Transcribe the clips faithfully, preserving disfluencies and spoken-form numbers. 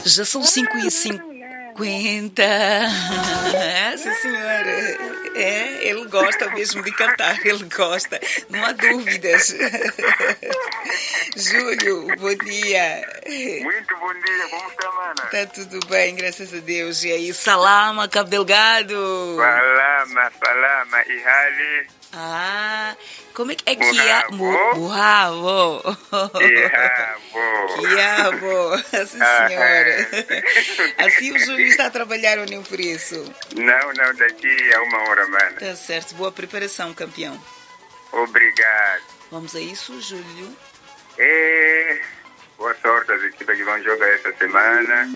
Já são cinco e cinquenta. É, sim, senhora. É, ele gosta mesmo de cantar, ele gosta, não há dúvidas. Júlio, bom dia. Muito bom dia, como está, mana? Está tudo bem, graças a Deus. E aí, Salama, Cabo Delgado? Salama, salama, e hali? Ah, como é que é que é? Burravo. Burravo. Burravo. Quiabo, sim, senhora. Assim o Júlio está a trabalhar ou nem por isso? Não, não, daqui a uma hora, mana. Tá certo, boa preparação, campeão. Obrigado. Vamos a isso, Júlio? E boa sorte às equipas que vão jogar essa semana.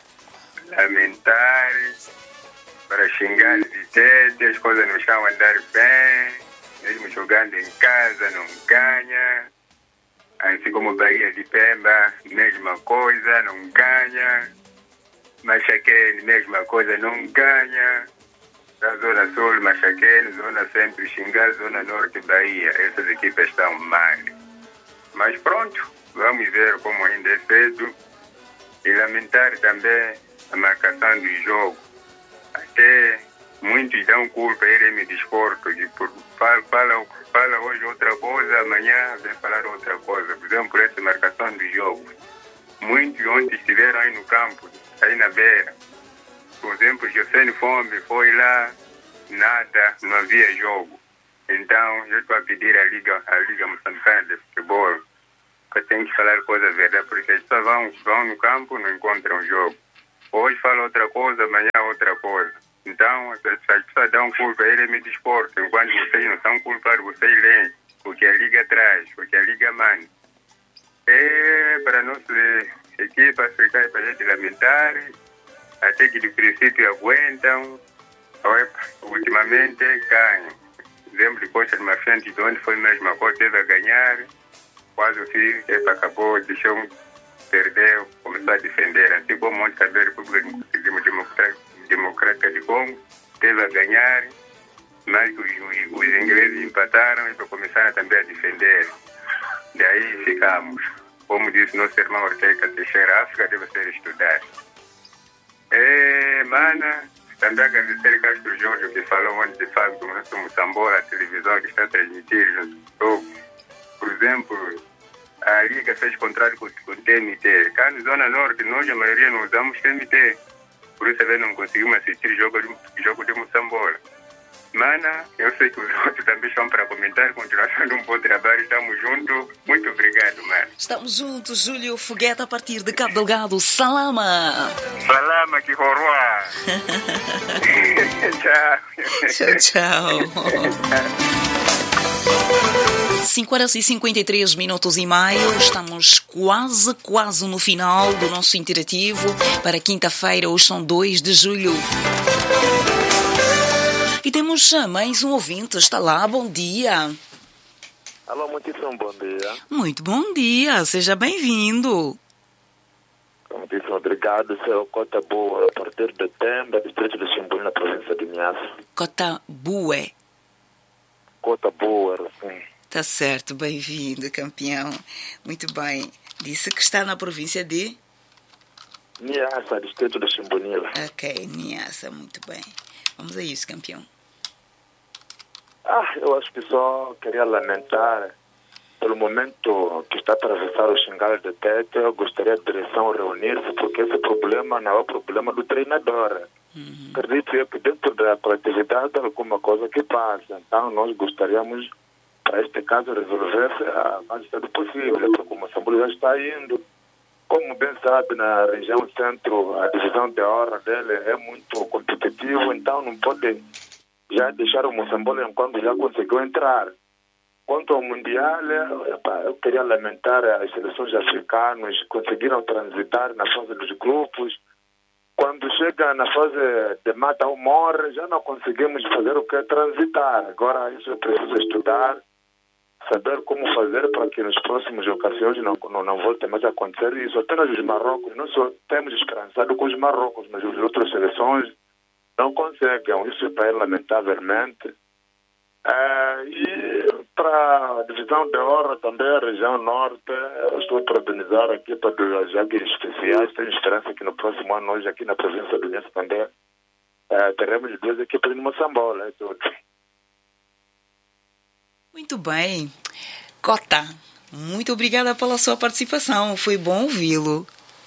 Lamentar, para xingar de tete, as coisas não estão a andar bem, mesmo jogando em casa não ganha, assim como Bahia de Pemba, mesma coisa, não ganha, Machaquene, mesma coisa, não ganha, da Zona Sul, Machaquene, Zona Centro, Xingar, Zona Norte, Bahia, essas equipes estão mal. Mas pronto, vamos ver como ainda é cedo e lamentar também a marcação do jogo. Até muitos dão culpa a R M Desporto, de por, fala, fala, fala hoje outra coisa, amanhã vem falar outra coisa. Por exemplo, essa marcação do jogo. Muitos ontem estiveram aí no campo, aí na beira. Por exemplo, José Fome foi lá, nada, não havia jogo. Então, eu estou a pedir à Liga, à Liga Moçambicana de Futebol, que tem que falar coisa verdade, porque as pessoas vão, vão no campo e não encontram jogo. Hoje fala outra coisa, amanhã outra coisa. Então, as pessoas dão culpa a R M Desporto, enquanto vocês não são culpados, vocês leem o que a Liga traz, o que a Liga manda. É para a nossa equipa ficar para a gente lamentar, até que de princípio aguentam, ultimamente ganham. Exemplo de Costa de Mafente, de onde foi mesmo a Costa, teve a ganhar, quase o fim, acabou, deixou perdeu, começou a defender, assim como onde a República Democrática de Congo teve a ganhar, mas os, os, os ingleses empataram e começaram também a defender. Daí ficamos. Como disse nosso irmão Ortega Teixeira, a África deve ser estudada. É, mana, também agradecer a Castro Jorge, que falou ontem de facto, o nosso Moçambola, a televisão que está transmitindo. Por exemplo, a Liga fez contrato com, com o T M T. Cá na Zona Norte, nós, a maioria, não usamos T M T. Por isso, também não conseguimos assistir o jogo de, jogo de Moçambola. Mana, eu sei que os outros também estão para comentar. Continuação de um bom trabalho. Estamos juntos. Muito obrigado, mana. Estamos juntos, Júlio Foguete, a partir de Cabo Delgado. Salama! Salama, que horror! Tchau, Tchau. tchau. cinco horas e cinquenta e três minutos e meio, estamos quase, quase no final do nosso interativo para quinta-feira, hoje são dois de julho. E temos mais um ouvinte, está lá, bom dia. Alô, muitíssimo bom dia. Muito bom dia, seja bem-vindo. Muitíssimo obrigado, seu Cota Boa, a partir de Temba, distrito de Ximbuí, na província de Niassa. Cota Bué. Cota Boa, sim. Tá certo, bem-vindo, campeão. Muito bem. Disse que está na província de? Niassa, distrito de Ximbunila. Ok, Niassa, muito bem. Vamos a isso, campeão. Ah, eu acho que só queria lamentar pelo momento que está a atravessar o Xingal de Tete. Eu gostaria da direção reunir-se, porque esse problema não é o problema do treinador. Uhum. Acredito eu que dentro da coletividade alguma coisa que passa. Então nós gostaríamos, para este caso, resolver-se a mais cedo possível, porque o Moçambique já está indo. Como bem sabe, na região centro, a divisão de hora dele é muito competitiva, então não pode já deixar o Moçambique enquanto já conseguiu entrar. Quanto ao Mundial, eu queria lamentar as seleções africanas que conseguiram transitar na fase dos grupos. Quando chega na fase de mata ou morre, já não conseguimos fazer o que é transitar. Agora isso é preciso estudar, saber como fazer para que nas próximas ocasiões não, não, não volte mais a acontecer isso. Apenas os Marrocos, não só temos esperançado com os Marrocos, mas as outras seleções não conseguem. Isso é para lamentavelmente. Ah, e para a divisão de honra, também a região norte. Eu estou a parabenizar a equipa dos Águias Especiais. Tenho esperança que no próximo ano, hoje aqui na província do Nhense também, uh, teremos duas equipas de Moçambola. É tudo. Muito bem. Cota, muito obrigada pela sua participação. Foi bom ouvi-lo.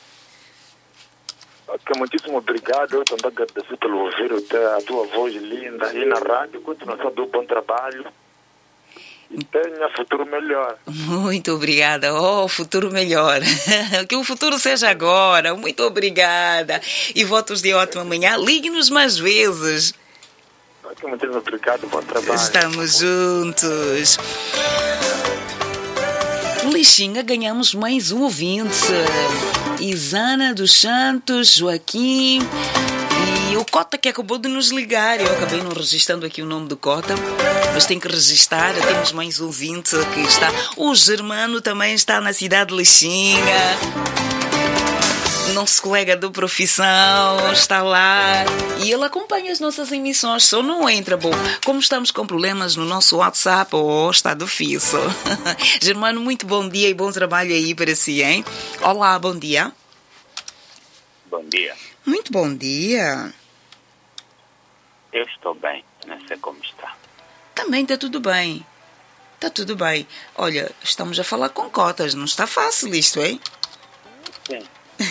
Ok, muitíssimo obrigado. Eu também agradeço pelo ouvir a tua voz linda aí na rádio. Continuação do bom trabalho. E tenha futuro melhor. Muito obrigada. Oh, futuro melhor. Que o futuro seja agora. Muito obrigada. E votos de ótima manhã. Ligue-nos mais vezes. Ok, muitíssimo obrigado. Bom trabalho. Estamos juntos. Lixinga, ganhamos mais um ouvinte. Isana dos Santos, Joaquim e o Cota que acabou de nos ligar. Eu acabei não registrando aqui o nome do Cota, mas tem que registrar. Temos mais um ouvinte que está. O Germano também está na cidade de Lixinga. Nosso colega de profissão está lá e ele acompanha as nossas emissões, só não entra. Bom, como estamos com problemas no nosso WhatsApp, oh, está difícil. Germano, muito bom dia e bom trabalho aí para si, hein? Olá, bom dia. Bom dia. Muito bom dia. Eu estou bem, não sei como está. Também está tudo bem. Está tudo bem. Olha, estamos a falar com cotas, não está fácil isto, hein? Sim.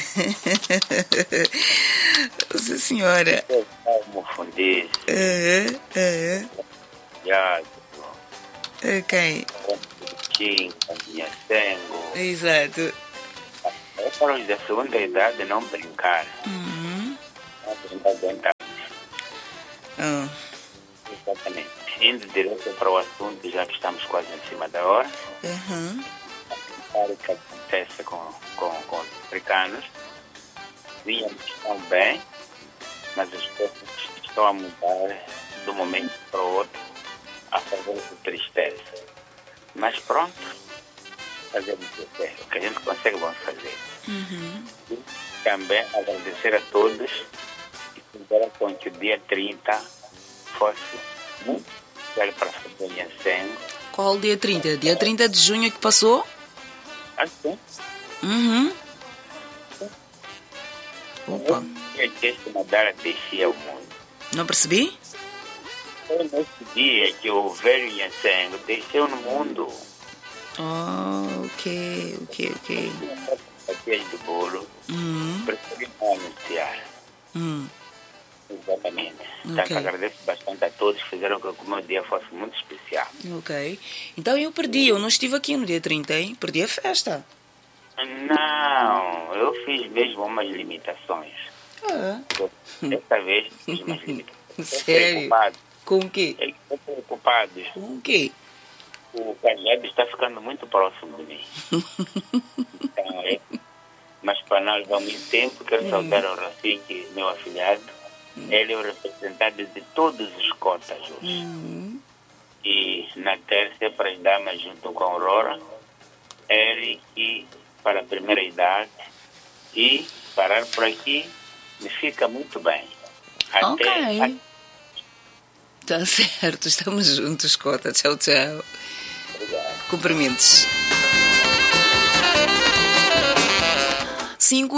Nossa senhora. Eu como fundir. Uh, uh, Já. ok. Com Kim, com minha sengo. Exato. É para os da segunda idade não brincar. Uhum. Não brincar brincar. Oh. Exatamente. Indo direto para o assunto, já que estamos quase em cima da hora. Uhum. O que acontece com, com, com os africanos. Víamos tão bem, mas as coisas estão a mudar de um momento para o outro a favor de tristeza. Mas pronto, fazemos o que o que a gente consegue, vamos fazer. Uhum. E também agradecer a todos que fizeram com que o dia trinta fosse muito sério para a família Nhensengo. Qual dia trinta? Dia trinta de junho que passou? Assim. Uhum. Opa. É que este Madara descia o mundo. Não percebi? Foi nesse dia que o velho Nhensengo desceu no mundo. Oh, ok, ok, ok. Fatias de bolo. Uhum. Preferi não anunciar. Uhum. Exatamente. Então, Ok. agradeço bastante a todos que fizeram com que o meu dia fosse muito especial. Ok. Então eu perdi, eu não estive aqui no dia trinta, hein? Perdi a festa. Não, eu fiz mesmo umas limitações. Ah, Dessa vez fiz umas limitações. Estou sério? preocupado. Com o quê? Eles estão preocupados. Com o quê? O Caleb está ficando muito próximo de mim. Então, é. Mas para nós vamos em tempo, quero saudar o Rafik, meu afilhado. Ele é o representante de todos os cotas hoje. Uhum. E na terça é para as damas junto com a Aurora, Eric para a primeira idade. E parar por aqui me fica muito bem. Até Ok. a... Tá certo, estamos juntos, Cota. Tchau, tchau. Obrigado. Cumprimentos. Cinco